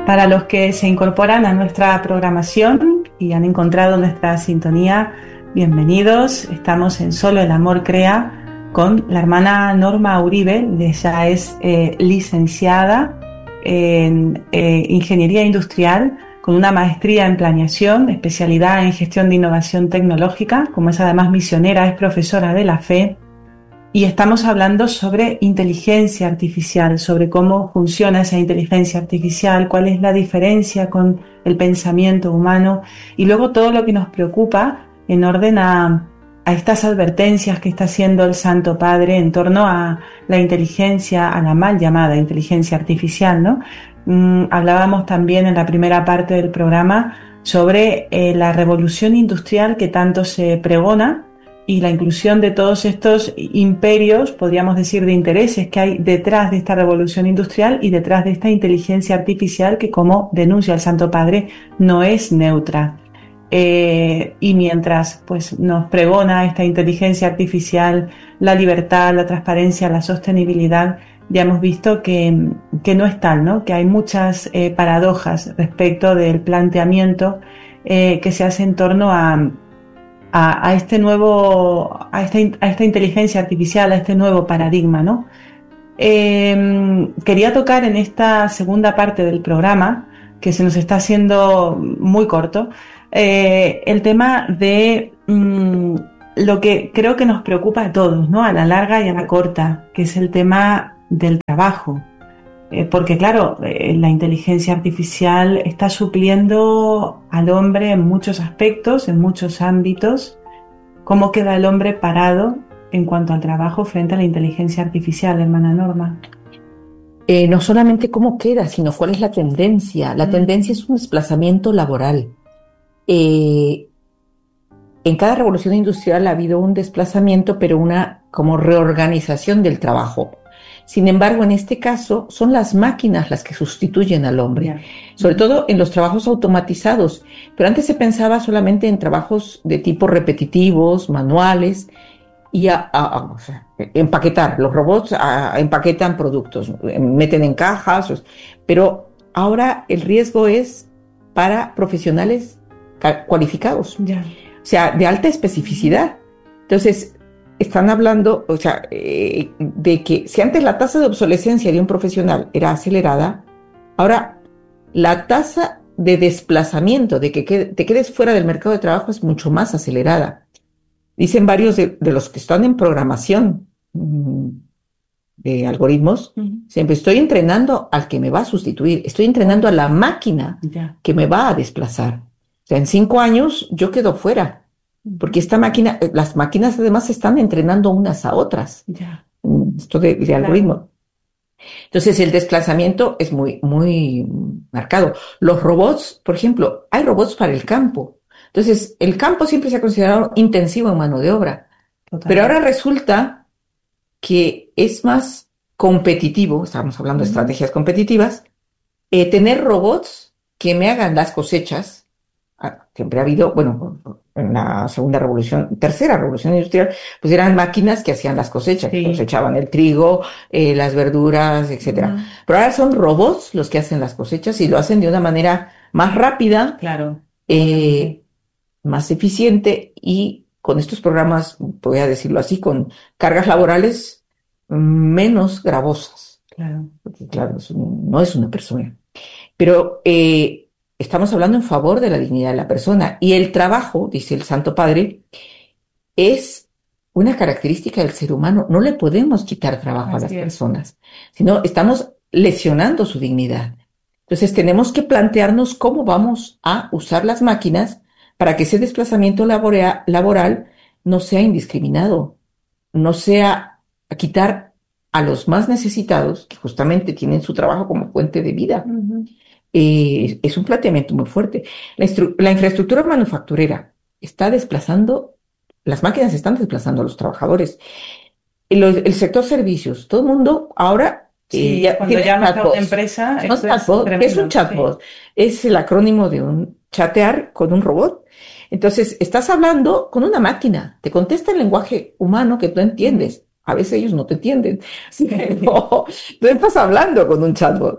Para los que se incorporan a nuestra programación y han encontrado nuestra sintonía, bienvenidos. Estamos en Solo el Amor Crea con la hermana Norma Uribe. Ella es licenciada en Ingeniería Industrial con una maestría en Planeación, especialidad en Gestión de Innovación Tecnológica. Como es además misionera, es profesora de la fe. Y estamos hablando sobre inteligencia artificial, sobre cómo funciona esa inteligencia artificial, cuál es la diferencia con el pensamiento humano y luego todo lo que nos preocupa en orden a estas advertencias que está haciendo el Santo Padre en torno a la inteligencia, a la mal llamada inteligencia artificial, ¿no? Hablábamos también en la primera parte del programa sobre la revolución industrial que tanto se pregona y la inclusión de todos estos imperios, podríamos decir, de intereses que hay detrás de esta revolución industrial y detrás de esta inteligencia artificial que, como denuncia el Santo Padre, no es neutra. Y mientras pues nos pregona esta inteligencia artificial, la libertad, la transparencia, la sostenibilidad, ya hemos visto que no es tal, ¿no? Que hay muchas paradojas respecto del planteamiento que se hace en torno a este nuevo, a esta inteligencia artificial, a este nuevo paradigma, ¿no? Quería tocar en esta segunda parte del programa, que se nos está haciendo muy corto, el tema de lo que creo que nos preocupa a todos, ¿no? A la larga y a la corta, que es el tema del trabajo. Porque claro, la inteligencia artificial está supliendo al hombre en muchos aspectos, en muchos ámbitos. ¿Cómo queda el hombre parado en cuanto al trabajo frente a la inteligencia artificial, hermana Norma? No solamente cómo queda, sino cuál es la tendencia. La tendencia es un desplazamiento laboral. En cada revolución industrial ha habido un desplazamiento, pero una como reorganización del trabajo. Sin embargo, en este caso, son las máquinas las que sustituyen al hombre, sobre todo en los trabajos automatizados. Pero antes se pensaba solamente en trabajos de tipo repetitivos, manuales, y o sea, empaquetar. Los robots empaquetan productos, meten en cajas, pero ahora el riesgo es para profesionales cualificados, o sea, de alta especificidad. Entonces, están hablando, o sea, de que si antes la tasa de obsolescencia de un profesional era acelerada, ahora la tasa de desplazamiento, de que te quedes fuera del mercado de trabajo, es mucho más acelerada. Dicen varios de los que están en programación de algoritmos, siempre estoy entrenando al que me va a sustituir, estoy entrenando a la máquina que me va a desplazar. O sea, en 5 años yo quedo fuera. Porque esta máquina, las máquinas además se están entrenando unas a otras. Esto de algoritmo. Entonces el desplazamiento es muy, muy marcado. Los robots, por ejemplo, hay robots para el campo. Entonces el campo siempre se ha considerado intensivo en mano de obra. Pero ahora resulta que es más competitivo, estamos hablando de estrategias competitivas, tener robots que me hagan las cosechas. Siempre ha habido, bueno, en la tercera revolución industrial, pues eran máquinas que hacían las cosechas, cosechaban el trigo, las verduras, etcétera. Pero ahora son robots los que hacen las cosechas y lo hacen de una manera más rápida, más eficiente y con estos programas, voy a decirlo así, con cargas laborales menos gravosas. Porque claro, no es una persona. Pero estamos hablando en favor de la dignidad de la persona. Y el trabajo, dice el Santo Padre, es una característica del ser humano. No le podemos quitar trabajo a las personas, sino estamos lesionando su dignidad. Entonces tenemos que plantearnos cómo vamos a usar las máquinas para que ese desplazamiento laboral no sea indiscriminado, no sea a quitar a los más necesitados, que justamente tienen su trabajo como fuente de vida. Es un planteamiento muy fuerte. La infraestructura manufacturera está desplazando, las máquinas están desplazando a los trabajadores. El sector servicios, todo el mundo ahora... cuando llamas a una empresa... Es un chatbot, es el acrónimo de un chatear con un robot. Entonces, estás hablando con una máquina, te contesta el lenguaje humano que tú entiendes. A veces ellos no te entienden. Pero tú estás hablando con un chatbot.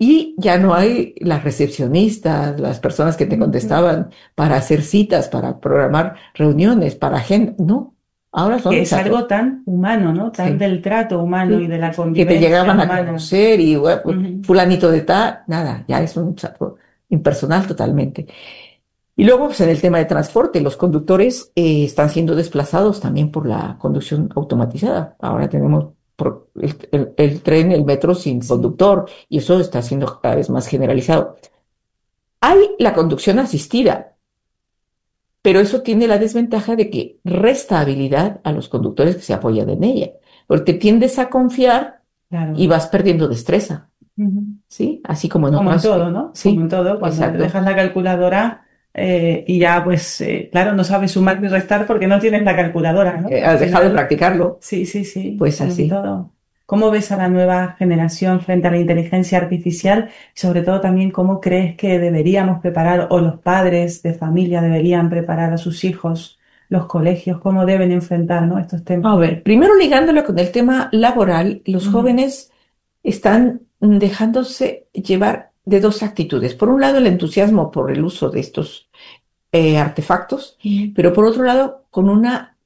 Y ya no hay las recepcionistas, las personas que te contestaban para hacer citas, para programar reuniones, para agenda. No, ahora son Que es algo tan humano, ¿no? Tan Sí. del trato humano y Sí. de la Que te convivencia llegaban a humana. conocer y bueno, Ujú. fulanito de tal, nada, ya es un trato impersonal totalmente. Y luego, pues en el tema de transporte, los conductores están siendo desplazados también por la conducción automatizada. Ahora tenemos el tren, el metro sin Sí. conductor, y eso está siendo cada vez más generalizado. Hay la conducción asistida, pero eso tiene la desventaja de que resta habilidad a los conductores que se apoyan en ella, porque tiendes a confiar Claro. y vas perdiendo destreza, Ujú. ¿sí? Así como en Como en otras. todo, ¿no? Como en Sí, todo, cuando exacto. dejas la calculadora y ya, pues, claro, no sabes sumar ni restar porque no tienes la calculadora, ¿no? Al Has dejado de final, practicarlo, sí, sí, sí, pues como en así. todo. ¿Cómo ves a la nueva generación frente a la inteligencia artificial? Y sobre todo también, ¿cómo crees que deberíamos preparar o los padres de familia deberían preparar a sus hijos, los colegios, cómo deben enfrentar, ¿no? estos temas? A ver, primero ligándolo con el tema laboral, los jóvenes están dejándose llevar de dos actitudes. Por un lado, el entusiasmo por el uso de estos artefactos, pero por otro lado, con una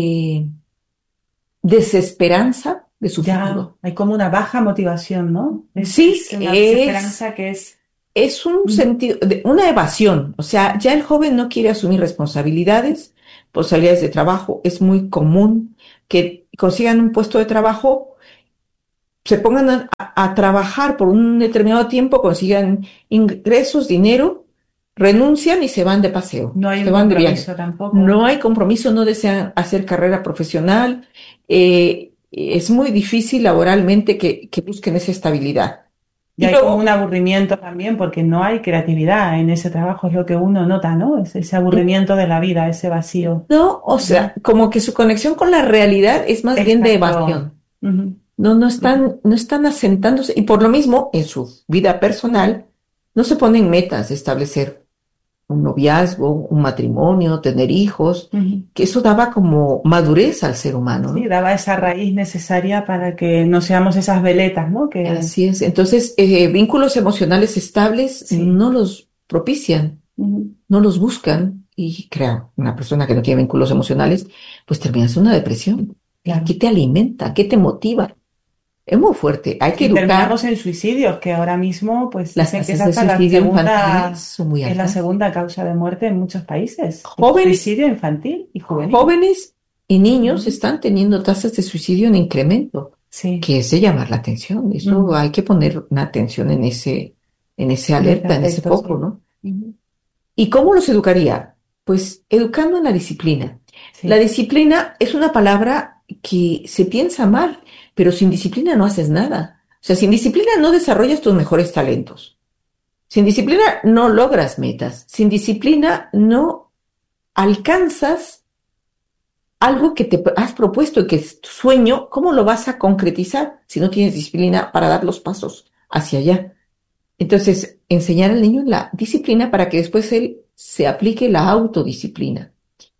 desesperanza de su Ya futuro. hay como una baja motivación, ¿no? Sí, Es una desesperanza que es... es un sentido, una evasión. O sea, ya el joven no quiere asumir responsabilidades de trabajo. Es muy común que consigan un puesto de trabajo, se pongan a trabajar por un determinado tiempo, consigan ingresos, dinero, renuncian y se van de paseo, No hay se un van de viaje. compromiso tampoco. No hay compromiso, no desean hacer carrera profesional. Es muy difícil laboralmente que busquen esa estabilidad. Y Y hay como luego, un aburrimiento también porque no hay creatividad en ese trabajo, es lo que uno nota, ¿no? Es ese aburrimiento de la vida, ese vacío. no, o sea, como que su conexión con la realidad es más bien de Exacto. evasión. Ujú. No están asentándose y por lo mismo en su vida personal no se ponen metas de establecer un noviazgo, un matrimonio, tener hijos, Ujú. que eso daba como madurez al ser humano, Sí, ¿no? daba esa raíz necesaria para que no seamos esas veletas, ¿no? Que Así es. Entonces, vínculos emocionales estables sí. no los propician, Ujú. no los buscan y crea una persona que no tiene vínculos emocionales, pues termina en una depresión. ¿Y Claro. qué te alimenta? ¿Qué te motiva? Es muy fuerte. Hay que Sí, terminamos educar. en suicidios, que ahora mismo pues Las dicen que es tasas de hasta la suicidio infantil segunda, son muy es la altas. segunda causa de muerte en muchos países, el Jóvenes, suicidio infantil y juvenil. jóvenes y niños Ujú. están teniendo tasas de suicidio en incremento, Sí, que es de llamar la atención. Eso ujú. hay que poner una atención en ese En ese alerta, en ese aspecto, foco, sí. ¿no? Ujú. ¿Y cómo los educaría? Pues educando en la disciplina. La Sí, disciplina es una palabra que se piensa mal, pero sin disciplina no haces nada. O sea, sin disciplina no desarrollas tus mejores talentos. Sin disciplina no logras metas. Sin disciplina no alcanzas algo que te has propuesto y que es tu sueño. ¿Cómo lo vas a concretizar si no tienes disciplina para dar los pasos hacia allá? Entonces, enseñar al niño la disciplina para que después él se aplique la autodisciplina.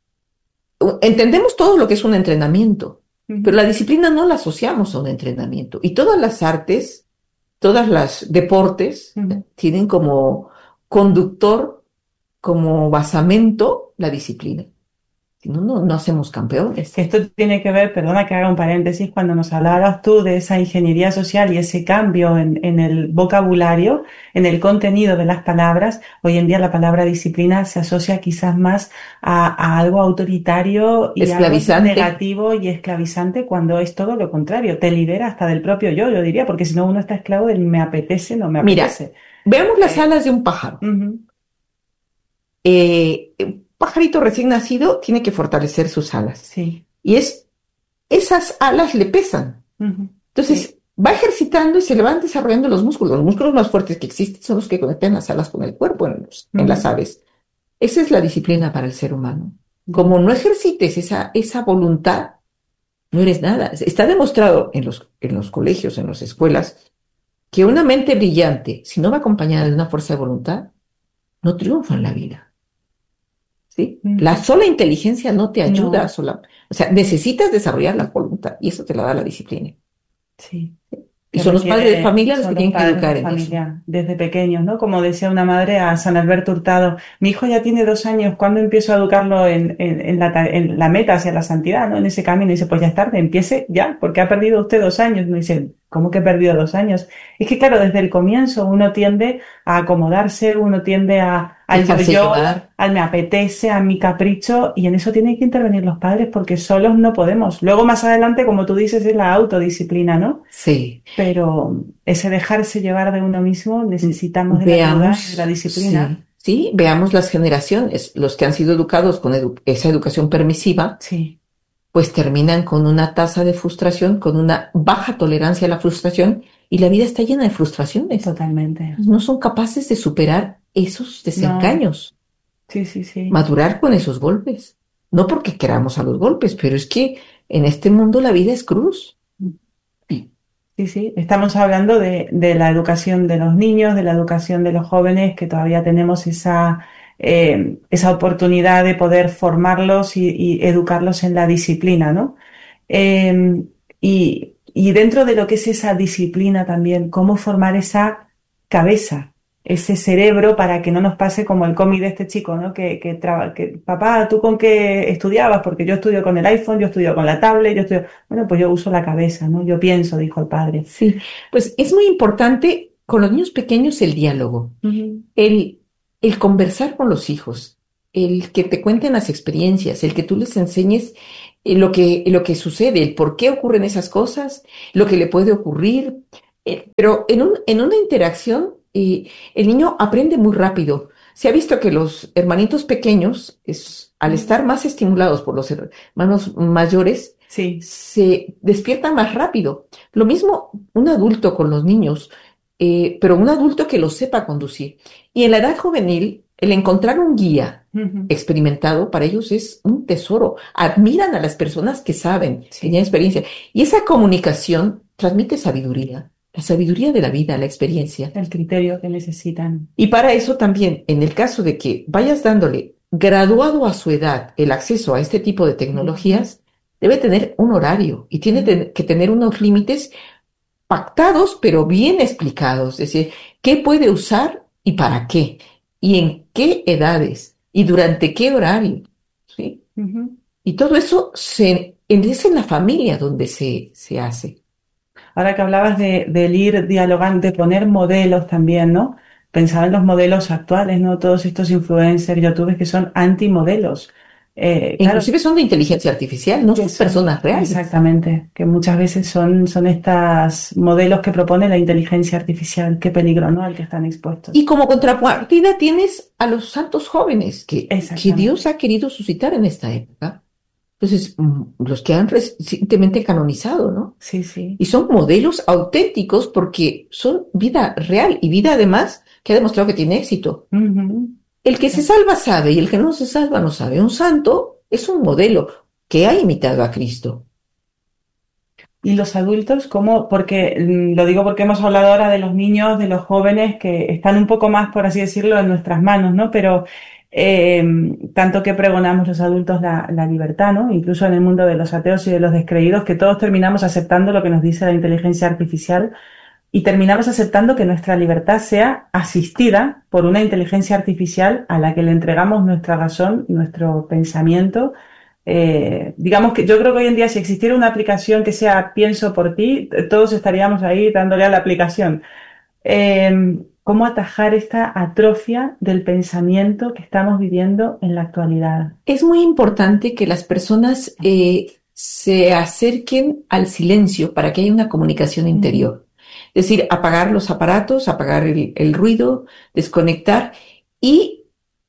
Entendemos todo lo que es un entrenamiento, pero ujú. la disciplina no la asociamos a un entrenamiento. Y todas las artes, todas las deportes Ujú. tienen como conductor, como basamento la disciplina. Si no, no hacemos campeones. Que esto tiene que ver, perdona que haga un paréntesis, cuando nos hablabas tú de esa ingeniería social y ese cambio en el vocabulario, en el contenido de las palabras. Hoy en día la palabra disciplina se asocia quizás más a algo autoritario y algo Esclavizante. negativo y esclavizante, cuando es todo lo contrario. Te libera hasta del propio yo diría, porque si no uno está esclavo del me apetece, no me Mira, apetece. veamos las Eh, alas de un pájaro. Ujú. Un pajarito recién nacido tiene que fortalecer sus alas. Sí. Y esas alas le pesan. Ujú. Sí. Entonces, va ejercitando y se le van desarrollando los músculos. Los músculos más fuertes que existen son los que conectan las alas con el cuerpo en las Ujú. aves. Esa es la disciplina para el ser humano. Ya. Como no ejercites esa voluntad, no eres nada. Está demostrado en los colegios, en las escuelas, que una mente brillante, si no va acompañada de una fuerza de voluntad, no triunfa en la vida. ¿Sí? La Ujú. sola inteligencia no te ayuda No. sola. O sea, necesitas desarrollar la voluntad y eso te la da la disciplina. Sí. Y que son los padres de familia los son que los tienen que padres educar de en eso. familia desde pequeños, ¿no? Como decía una madre a San Alberto Hurtado, mi hijo ya tiene 2 años, ¿cuándo empiezo a educarlo en la meta hacia la santidad, ¿no? En ese camino. Y dice, pues ya es tarde, empiece ya, porque ha perdido usted 2 años. Me dice, ¿cómo que he perdido 2 años? Es que claro, desde el comienzo uno tiende a acomodarse, uno tiende al Dejarse yo-yo, llevar. al me apetece, a mi capricho, y en eso tienen que intervenir los padres porque solos no podemos. Luego más adelante, como tú dices, es la autodisciplina, ¿no? Sí. Pero ese dejarse llevar de uno mismo, necesitamos de la ayuda y de la Veamos, disciplina. sí, sí, veamos las generaciones, los que han sido educados con esa educación permisiva, Sí, pues terminan con una tasa de frustración, con una baja tolerancia a la frustración, y la vida está llena de frustraciones. totalmente. No son capaces de superar esos No, desengaños, sí, sí, sí. madurar con esos golpes. No porque queramos a los golpes, pero es que en este mundo la vida es cruz. Sí, sí. Estamos hablando de la educación de los niños, de la educación de los jóvenes, que todavía tenemos esa oportunidad de poder formarlos y educarlos en la disciplina, ¿no? Eh, y dentro de lo que es esa disciplina también, cómo formar esa cabeza, ese cerebro para que no nos pase como el cómic de este chico, ¿no? Papá, ¿tú con qué estudiabas? Porque yo estudio con el iPhone, yo estudio con la tablet, yo estudio, bueno, pues yo uso la cabeza, ¿no? Yo pienso, dijo el padre. Sí, pues es muy importante con los niños pequeños el diálogo. Ujú. El, el conversar con los hijos, el que te cuenten las experiencias, el que tú les enseñes lo que sucede, el por qué ocurren esas cosas, lo que le puede ocurrir. Pero en una interacción, el niño aprende muy rápido. Se ha visto que los hermanitos pequeños, al estar más estimulados por los hermanos mayores, Sí. se despiertan más rápido. Lo mismo un adulto con los niños, pero un adulto que los sepa conducir. Y en la edad juvenil, el encontrar un guía Ujú. experimentado para ellos es un tesoro. Admiran a las personas que saben, que Sí. tienen experiencia. Y esa comunicación transmite sabiduría, la sabiduría de la vida, la experiencia. El criterio que necesitan. Y para eso también, en el caso de que vayas dándole graduado a su edad el acceso a este tipo de tecnologías, debe tener un horario y tiene que tener unos límites pactados, pero bien explicados. Es decir, qué puede usar y para qué, y en qué edades, y durante qué horario, ¿sí? Ujú. Y todo eso es en la familia donde se hace. Ahora que hablabas del ir dialogando, de poner modelos también, ¿no? Pensaba en los modelos actuales, ¿no? Todos estos influencers, youtubers que son antimodelos. Claro, Inclusive son de inteligencia artificial, no que son son, personas reales. exactamente, que muchas veces son estas modelos que propone la inteligencia artificial. Qué peligro, ¿no? Al que están Y expuestos. como contrapartida tienes a los santos jóvenes que Dios Exactamente. ha querido suscitar en esta época. Entonces, los que han recientemente canonizado, ¿no? Sí, sí. Y son modelos auténticos porque son vida real y vida además que ha demostrado que tiene éxito. Ujú. El que se salva sabe y el que no se salva no sabe. Un santo es un modelo que ha imitado a Cristo. Y los adultos, ¿cómo? Porque lo digo porque hemos hablado ahora de los niños, de los jóvenes que están un poco más, por así decirlo, en nuestras manos, ¿no? Pero eh, tanto que pregonamos los adultos la libertad, ¿no? Incluso en el mundo de los ateos y de los descreídos, que todos terminamos aceptando lo que nos dice la inteligencia artificial y terminamos aceptando que nuestra libertad sea asistida por una inteligencia artificial a la que le entregamos nuestra razón, nuestro pensamiento. Digamos que yo creo que hoy en día si existiera una aplicación que sea pienso por ti, todos estaríamos ahí dándole a la aplicación. ¿Cómo atajar esta atrofia del pensamiento que estamos viviendo en la actualidad? Es muy importante que las personas se acerquen al silencio para que haya una comunicación Ujú. interior. Es decir, apagar los aparatos, apagar el ruido, desconectar y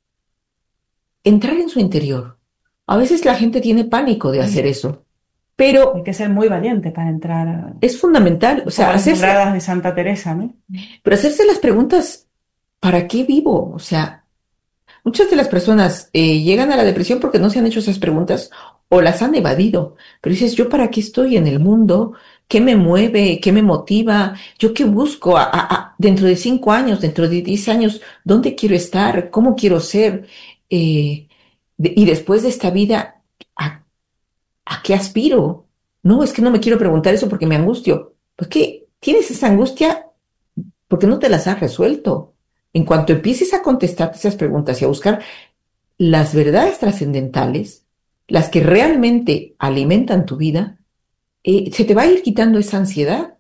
entrar en su interior. A veces la gente tiene pánico de hacer Ay, eso, hay pero que ser muy valiente para entrar, es fundamental, o un sea, poco las moradas de Santa Teresa, ¿no? pero hacerse las preguntas, ¿para qué vivo? O sea, muchas de las personas llegan a la depresión porque no se han hecho esas preguntas o las han evadido. Pero dices, ¿yo para qué estoy en el mundo? ¿Qué me mueve? ¿Qué me motiva? ¿Yo qué busco dentro de 5 años, dentro de 10 años? ¿Dónde quiero estar? ¿Cómo quiero ser? Eh, y después de esta vida, ¿a qué aspiro? No, es que no me quiero preguntar eso porque me angustio. Pues, ¿qué? tienes esa angustia porque no te las has resuelto. En cuanto empieces a contestarte esas preguntas y a buscar las verdades trascendentales, las que realmente alimentan tu vida, se te va a ir quitando esa ansiedad.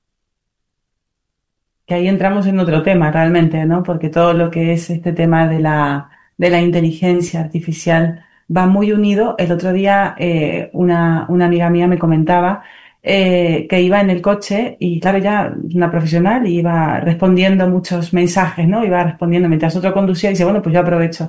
Que ahí entramos en otro tema realmente, ¿no? Porque todo lo que es este tema de la inteligencia artificial va muy unido. El otro día una amiga mía me comentaba que iba en el coche y claro, ya una profesional y iba respondiendo muchos mensajes, ¿no? Iba respondiendo mientras otro conducía y dice, bueno, pues yo aprovecho.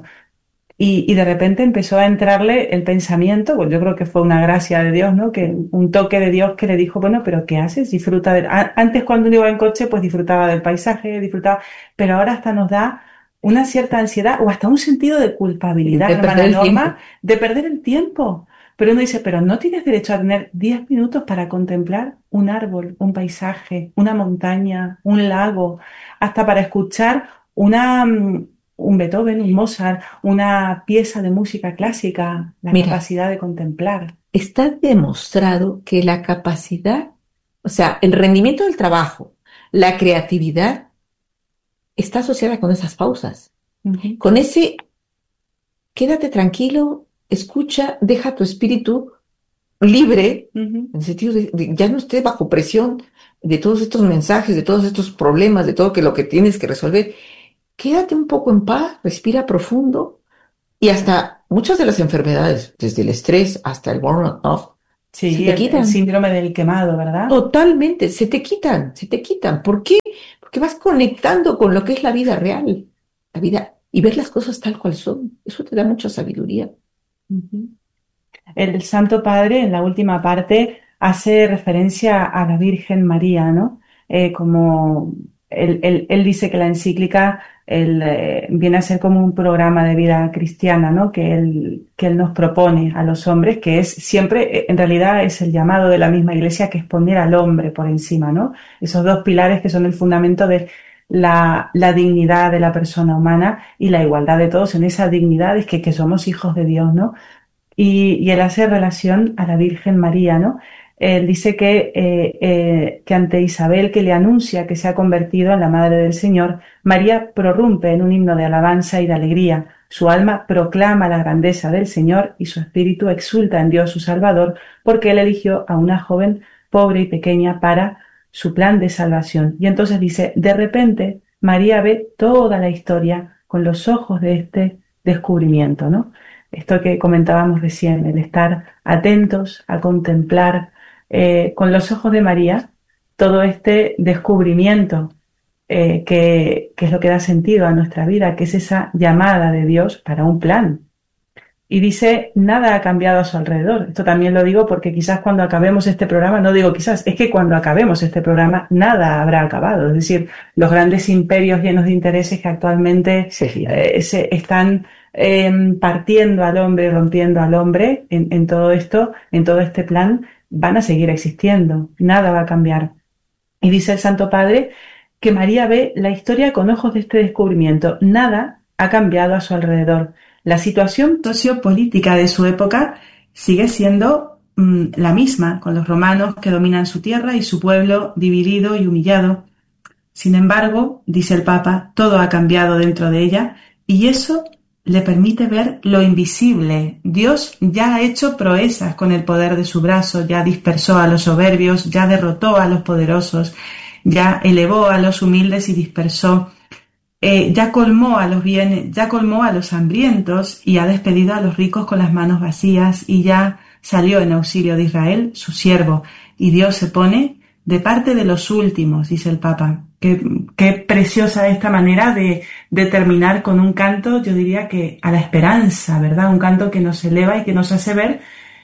Y de repente empezó a entrarle el pensamiento, pues yo creo que fue una gracia de Dios, ¿no? Que un toque de Dios que le dijo, bueno, pero ¿qué haces? Disfruta de... Antes cuando uno iba en coche, pues disfrutaba del paisaje, disfrutaba, pero ahora hasta nos da una cierta ansiedad o hasta un sentido de culpabilidad, De perder hermana el tiempo. Norma, de perder el tiempo. Pero uno dice, pero no tienes derecho a tener 10 minutos para contemplar un árbol, un paisaje, una montaña, un lago, hasta para escuchar una, un Beethoven, un Mozart, una pieza de música clásica, la Mira, capacidad de contemplar. está demostrado que la capacidad, o sea, el rendimiento del trabajo, la creatividad, está asociada con esas pausas. Ujú, Con ese, quédate tranquilo, escucha, deja tu espíritu libre, ujú. en el sentido de ya no estés bajo presión de todos estos mensajes, de todos estos problemas, de todo que lo que tienes que resolver. Quédate un poco en paz, respira profundo y hasta muchas de las enfermedades, desde el estrés hasta el burnout, se Sí, te el quitan. síndrome del quemado, ¿verdad? Totalmente, se te quitan, se te quitan. ¿Por qué? Porque vas conectando con lo que es la vida real, la vida, y ver las cosas tal cual son. Eso te da mucha sabiduría. Ujú. El Santo Padre, en la última parte, hace referencia a la Virgen María, ¿no? Como él dice que la encíclica viene a ser como un programa de vida cristiana, ¿no? Que él nos propone a los hombres, que es siempre, en realidad, es el llamado de la misma Iglesia, que es poner al hombre por encima, ¿no? Esos dos pilares que son el fundamento de la dignidad de la persona humana y la igualdad de todos en esa dignidad, es que somos hijos de Dios, ¿no? Y él hace relación a la Virgen María, ¿no? Él dice que ante Isabel, que le anuncia que se ha convertido en la Madre del Señor, María prorrumpe en un himno de alabanza y de alegría. Su alma proclama la grandeza del Señor y su espíritu exulta en Dios su Salvador, porque él eligió a una joven pobre y pequeña para su plan de salvación. Y entonces dice, de repente María ve toda la historia con los ojos de este descubrimiento, ¿no? Esto que comentábamos recién, el estar atentos a contemplar con los ojos de María todo este descubrimiento que es lo que da sentido a nuestra vida, que es esa llamada de Dios para un plan. Y dice, nada ha cambiado a su alrededor. Esto también lo digo porque quizás cuando acabemos este programa, no digo quizás, es que cuando acabemos este programa, nada habrá acabado. Es decir, los grandes imperios llenos de intereses que actualmente se están partiendo al hombre, rompiendo al hombre en todo esto, en todo este plan, van a seguir existiendo. Nada va a cambiar. Y dice el Santo Padre que María ve la historia con ojos de este descubrimiento. Nada ha cambiado a su alrededor. La situación sociopolítica de su época sigue siendo la misma, con los romanos que dominan su tierra y su pueblo dividido y humillado. Sin embargo, dice el Papa, todo ha cambiado dentro de ella y eso le permite ver lo invisible. Dios ya ha hecho proezas con el poder de su brazo, ya dispersó a los soberbios, ya derrotó a los poderosos, ya elevó a los humildes y dispersó, ya colmó a los bienes, ya colmó a los hambrientos y ha despedido a los ricos con las manos vacías y ya salió en auxilio de Israel, su siervo, y Dios se pone de parte de los últimos, dice el Papa. Qué preciosa esta manera de terminar con un canto, yo diría que a la esperanza, ¿verdad? Un canto que nos eleva y que nos hace ver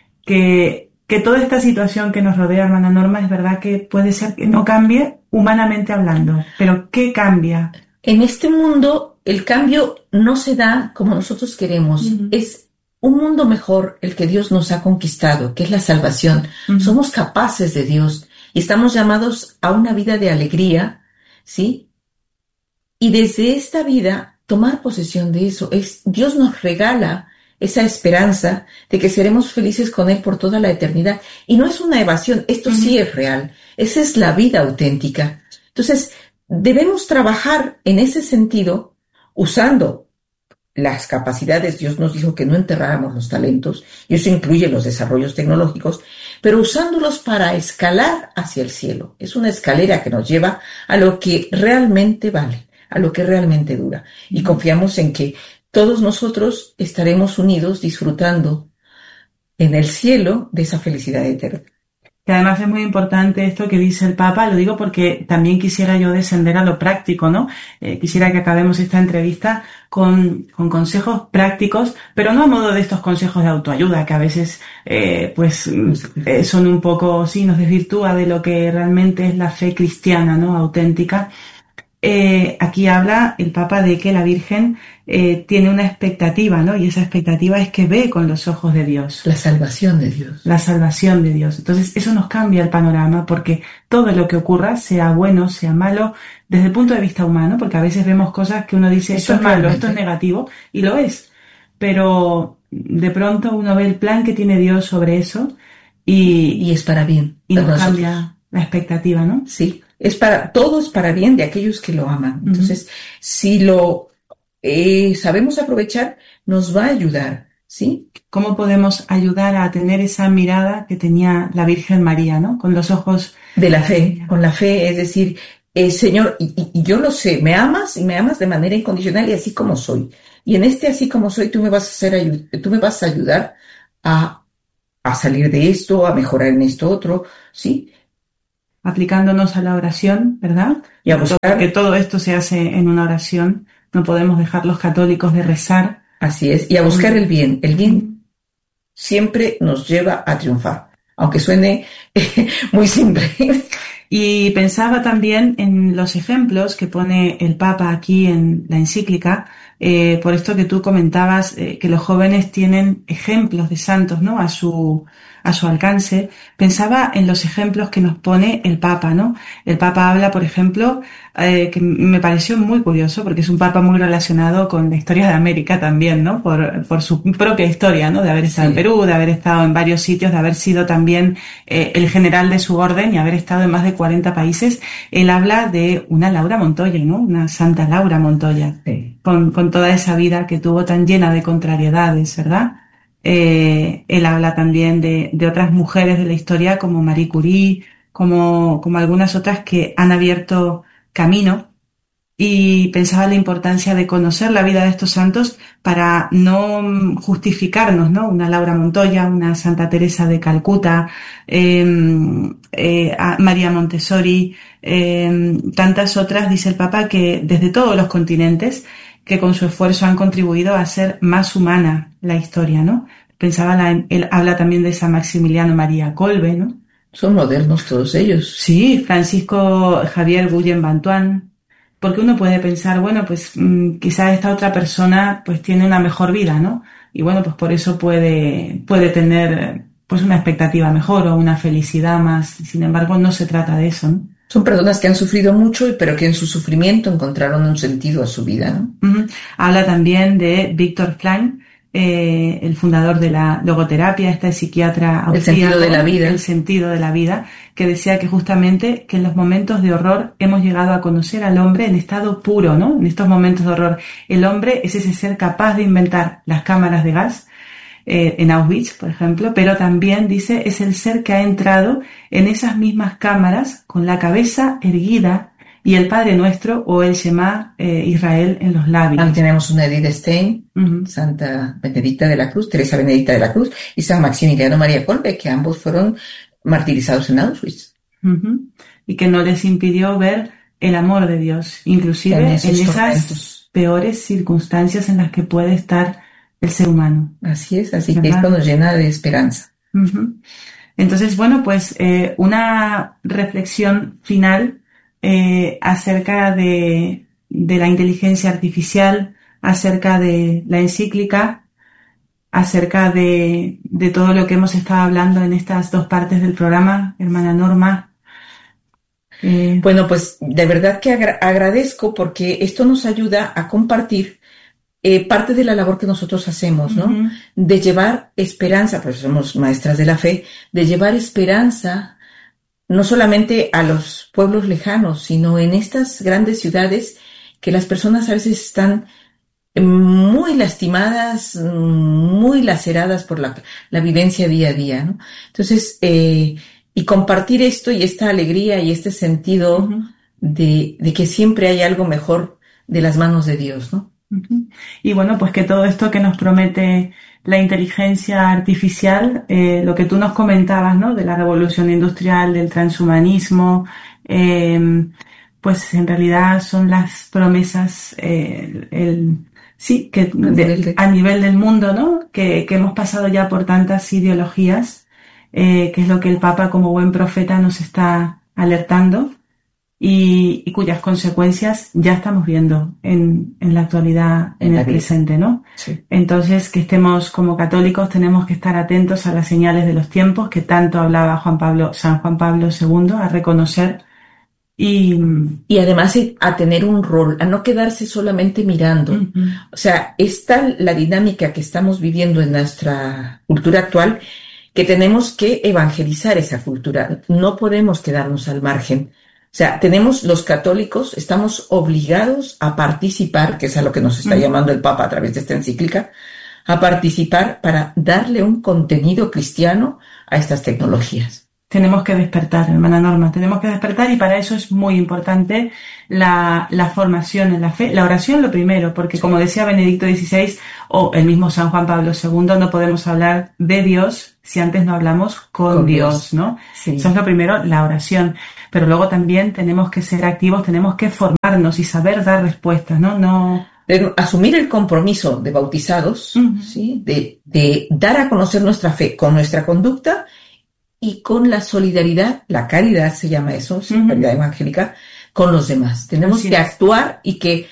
que toda esta situación que nos rodea, hermana Norma, es verdad que puede ser que no cambie humanamente hablando, pero ¿qué cambia? En este mundo, el cambio no se da como nosotros queremos. Es un mundo mejor el que Dios nos ha conquistado, que es la salvación. Somos capaces de Dios y estamos llamados a una vida de alegría, ¿sí? Y desde esta vida tomar posesión de eso. Dios nos regala esa esperanza de que seremos felices con Él por toda la eternidad. Y no es una evasión, esto sí es real, esa es la vida auténtica. Entonces, debemos trabajar en ese sentido usando las capacidades. Dios nos dijo que no enterráramos los talentos, y eso incluye los desarrollos tecnológicos, pero usándolos para escalar hacia el cielo. Es una escalera que nos lleva a lo que realmente vale, a lo que realmente dura. Y confiamos en que todos nosotros estaremos unidos disfrutando en el cielo de esa felicidad eterna. Que además es muy importante esto que dice el Papa, lo digo porque también quisiera yo descender a lo práctico, ¿no? Quisiera que acabemos esta entrevista con consejos prácticos, pero no a modo de estos consejos de autoayuda, que a veces son un poco, sí, nos desvirtúa de lo que realmente es la fe cristiana, ¿no? Auténtica. Aquí habla el Papa de que la Virgen tiene una expectativa, ¿no? Y esa expectativa es que ve con los ojos de Dios. La salvación de Dios. La salvación de Dios. Entonces eso nos cambia el panorama, porque todo lo que ocurra, sea bueno, sea malo, desde el punto de vista humano, porque a veces vemos cosas que uno dice, esto es malo, esto es negativo, y lo es. Pero de pronto uno ve el plan que tiene Dios sobre eso y es para bien. Y nos cambia la expectativa, ¿no? Sí. Todo es para bien de aquellos que lo aman. Entonces, si lo sabemos aprovechar, nos va a ayudar, ¿sí? ¿Cómo podemos ayudar a tener esa mirada que tenía la Virgen María, ¿no? Con los ojos de la fe, con la fe, es decir, Señor, y yo lo sé, me amas y me amas de manera incondicional y así como soy. Y en este así como soy, tú me vas a ayudar a salir de esto, a mejorar en esto otro, ¿sí? Aplicándonos a la oración, ¿verdad? Y a buscar, porque todo esto se hace en una oración, no podemos dejar los católicos de rezar. Así es, y a buscar el bien. El bien siempre nos lleva a triunfar, aunque suene muy simple. Y pensaba también en los ejemplos que pone el Papa aquí en la encíclica, por esto que tú comentabas, que los jóvenes tienen ejemplos de santos, ¿no? A su alcance. Pensaba en los ejemplos que nos pone el Papa, ¿no? El Papa habla, por ejemplo, que me pareció muy curioso, porque es un Papa muy relacionado con la historia de América también, ¿no? Por su propia historia, ¿no? De haber estado en Perú, de haber estado en varios sitios, de haber sido también el general de su orden y haber estado en más de 40 países. Él habla de una Laura Montoya, ¿no? Una Santa Laura Montoya, con toda esa vida que tuvo tan llena de contrariedades, ¿verdad? Él habla también de otras mujeres de la historia como Marie Curie, como algunas otras que han abierto camino, y pensaba en la importancia de conocer la vida de estos santos para no justificarnos, ¿no? Una Laura Montoya, una Santa Teresa de Calcuta, María Montessori, tantas otras, dice el Papa, que desde todos los continentes, que con su esfuerzo han contribuido a hacer más humana la historia, ¿no? Pensaba, él habla también de San Maximiliano María Kolbe, ¿no? Son modernos todos ellos. Sí, Francisco Javier Guillem Bantuán, porque uno puede pensar, bueno, pues quizás esta otra persona pues tiene una mejor vida, ¿no? Y bueno, pues por eso puede tener pues una expectativa mejor o una felicidad más. Sin embargo, no se trata de eso, ¿no? Son personas que han sufrido mucho, pero que en su sufrimiento encontraron un sentido a su vida, ¿no? Habla también de Víctor Frank, el fundador de la logoterapia, este psiquiatra austríaco, el sentido de la vida. El sentido de la vida, que decía que justamente que en los momentos de horror hemos llegado a conocer al hombre en estado puro, ¿no? En estos momentos de horror, el hombre es ese ser capaz de inventar las cámaras de gas, en Auschwitz, por ejemplo, pero también, dice, es el ser que ha entrado en esas mismas cámaras con la cabeza erguida y el Padre Nuestro o el Shema Israel en los labios. Tenemos una Edith Stein, Santa Benedicta de la Cruz, Teresa Benedicta de la Cruz y San Maximiliano María Kolbe, que ambos fueron martirizados en Auschwitz. Y que no les impidió ver el amor de Dios, inclusive en esas peores circunstancias en las que puede estar el ser humano. Así es, así que esto nos llena de esperanza. Entonces, bueno, pues una reflexión final acerca de la inteligencia artificial, acerca de la encíclica, acerca de todo lo que hemos estado hablando en estas dos partes del programa, hermana Norma. Bueno, pues de verdad que agradezco porque esto nos ayuda a compartir parte de la labor que nosotros hacemos, ¿no? Ujú. De llevar esperanza, pues somos maestras de la fe, de llevar esperanza no solamente a los pueblos lejanos, sino en estas grandes ciudades que las personas a veces están muy lastimadas, muy laceradas por la vivencia día a día, ¿no? Entonces, y compartir esto y esta alegría y este sentido Ujú. de que siempre hay algo mejor de las manos de Dios, ¿no? Ujú. Y bueno, pues que todo esto que nos promete la inteligencia artificial, lo que tú nos comentabas, ¿no? De la revolución industrial, del transhumanismo, pues en realidad son las promesas, sí, que a nivel del mundo, ¿no? Que hemos pasado ya por tantas ideologías, que es lo que el Papa como buen profeta nos está alertando. Y cuyas consecuencias ya estamos viendo en la actualidad, en el presente, ¿no? Sí. Entonces, que estemos como católicos, tenemos que estar atentos a las señales de los tiempos que tanto hablaba San Juan Pablo II, a reconocer y además a tener un rol, a no quedarse solamente mirando. Uh-huh. O sea, es tal la dinámica que estamos viviendo en nuestra cultura actual que tenemos que evangelizar esa cultura. No podemos quedarnos al margen. O sea, los católicos, estamos obligados a participar, que es a lo que nos está llamando el Papa a través de esta encíclica, a participar para darle un contenido cristiano a estas tecnologías. Tenemos que despertar, hermana Norma, tenemos que despertar y para eso es muy importante la formación en la fe, la oración lo primero, porque como decía Benedicto XVI o el mismo San Juan Pablo II, no podemos hablar de Dios si antes no hablamos con Dios, ¿no? Sí. Eso es lo primero, la oración, pero luego también tenemos que ser activos, tenemos que formarnos y saber dar respuestas, ¿no? De asumir el compromiso de bautizados, ¿sí? De dar a conocer nuestra fe con nuestra conducta y con la solidaridad, la caridad se llama eso, caridad evangélica, con los demás. Tenemos que actuar y que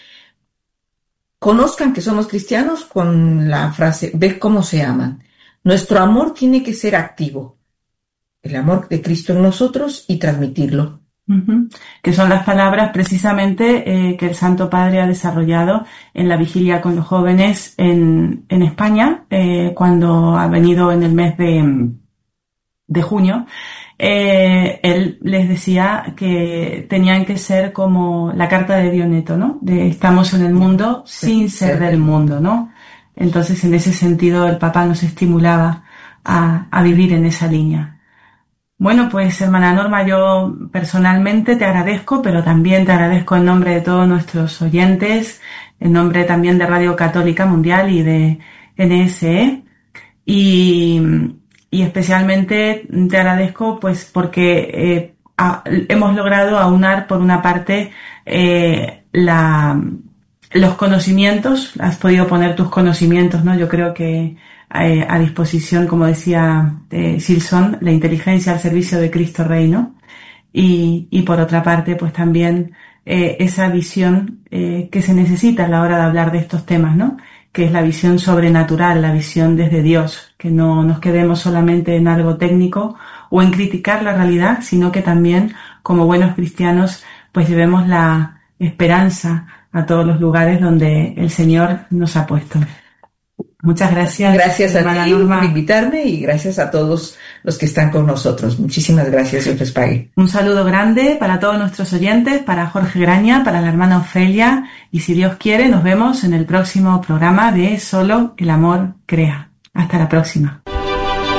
conozcan que somos cristianos con la frase, ver cómo se aman. Nuestro amor tiene que ser activo, el amor de Cristo en nosotros y transmitirlo. Que son las palabras precisamente que el Santo Padre ha desarrollado en la vigilia con los jóvenes en España, cuando ha venido en el mes de junio. Él les decía que tenían que ser como la carta de Dioneto, ¿no? De estamos en el mundo sin ser del mundo, ¿no? Entonces, en ese sentido, el Papa nos estimulaba a vivir en esa línea. Bueno, pues hermana Norma, yo personalmente te agradezco, pero también te agradezco en nombre de todos nuestros oyentes, en nombre también de Radio Católica Mundial y de NSE, y especialmente te agradezco pues porque hemos logrado aunar por una parte los conocimientos, has podido poner tus conocimientos, ¿no? Yo creo que a disposición, como decía Silson, la inteligencia al servicio de Cristo Rey, ¿no? Y por otra parte, pues también esa visión que se necesita a la hora de hablar de estos temas, ¿no? Que es la visión sobrenatural, la visión desde Dios, que no nos quedemos solamente en algo técnico o en criticar la realidad, sino que también, como buenos cristianos, pues llevemos la esperanza a todos los lugares donde el Señor nos ha puesto. Muchas gracias. Gracias a ti por invitarme y gracias a todos los que están con nosotros. Muchísimas gracias, Dios les pague. Un saludo grande para todos nuestros oyentes, para Jorge Graña, para la hermana Ofelia y si Dios quiere nos vemos en el próximo programa de Solo el Amor Crea. Hasta la próxima.